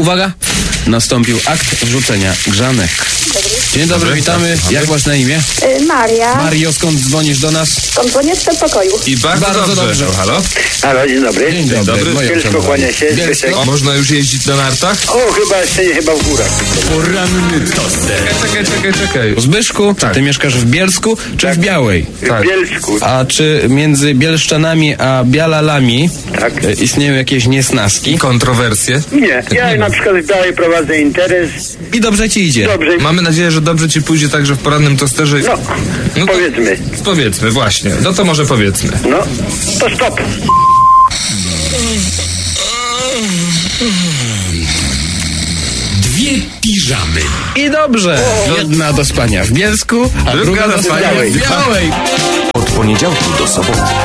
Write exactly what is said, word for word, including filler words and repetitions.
uwaga, nastąpił akt wrzucenia grzanek. Dzień dobry, Dobry, witamy. dobry. Jak masz na imię? Y, Maria. Mario, skąd dzwonisz do nas? Skąd dzwonię z przedpokoju? I bardzo, Bardzo dobrze. dobrze. Halo? Halo, dzień dobry. Dzień dobry. dobry. moje Bielsko uszanowanie. kłania się, Bielsko? Zbyszek. Można już jeździć na nartach? O, chyba jeszcze nie, chyba w górach. Poranny toster. Czekaj, czekaj, czekaj. Zbyszku, Tak. ty mieszkasz w Bielsku czy w Białej? Tak. W Bielsku. A czy między Bielszczanami a Bialalami Tak. e, istnieją jakieś niesnaski? Kontrowersje? Nie, ja na przykład w Białej prowadzę interes. I dobrze ci idzie. Dobrze. Mamy nadzieję, że dobrze ci pójdzie także w porannym tosterze. No, No to- powiedzmy. Powiedzmy, właśnie. No to może powiedzmy. No, to stop. Dwie piżamy. I dobrze. Jedna do spania w Bielsku, a Druga druga do do spania spania w w Białej. Od poniedziałku do soboty